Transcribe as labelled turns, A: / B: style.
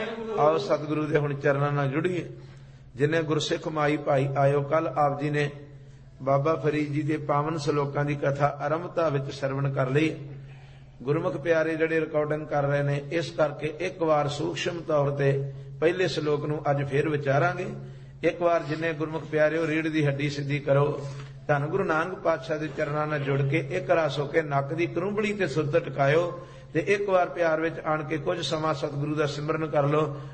A: आओ सतगुरु दे हुण चरणां नाल जुड़िए। जिन्हें गुरसिख माई भाई आयो, कल आप जी ने बाबा फरीद जी के पावन सलोकां की कथा आरंभता विच श्रवण कर ली। गुरमुख प्यारे जिहड़े रिकॉर्डिंग कर रहे ने, इस करके एक बार सूक्ष्म तौर पर पहले सलोक नूं अज फिर विचारांगे। एक बार जिन्हें गुरमुख प्यारे रीढ़ की हड्डी सीधी करो, धन गुरु नानक पातशाह के चरणों नाल जुड़ के एक रस होके नक की करूंबड़ी ते सुरत टकायो ते एक बार प्यार विच आण के कुछ समा सतगुरु का सिमरन कर लो।